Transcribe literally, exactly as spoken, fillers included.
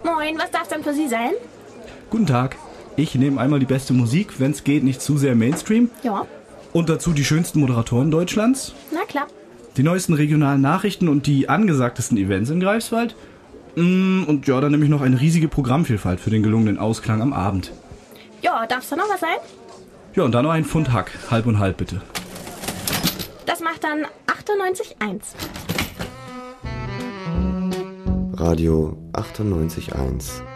Moin, was darf denn für Sie sein? Guten Tag. Ich nehme einmal die beste Musik, wenn es geht, nicht zu sehr Mainstream. Ja. Und dazu die schönsten Moderatoren Deutschlands. Na klar. Die neuesten regionalen Nachrichten und die angesagtesten Events in Greifswald. Und ja, dann nehme ich noch eine riesige Programmvielfalt für den gelungenen Ausklang am Abend. Ja, darf's da noch was sein? Ja, und dann noch ein Pfund Hack. Halb und halb bitte. Das macht dann achtundneunzig Komma eins. Radio achtundneunzig Komma eins.